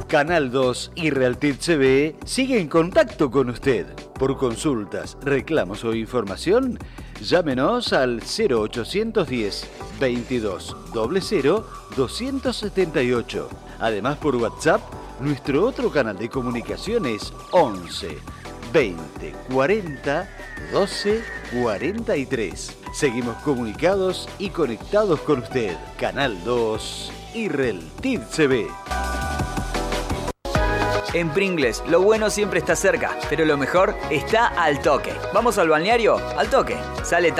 Canal 2 y Realtid CB sigue en contacto con usted. Por consultas, reclamos o información, llámenos al 0810 22 00 278. Además, por WhatsApp, nuestro otro canal de comunicación es 11 20 40 12 43. Seguimos comunicados y conectados con usted. Canal 2 y Realtid CB. En Pringles, lo bueno siempre está cerca, pero lo mejor está al toque. ¿Vamos al balneario? Al toque. Sale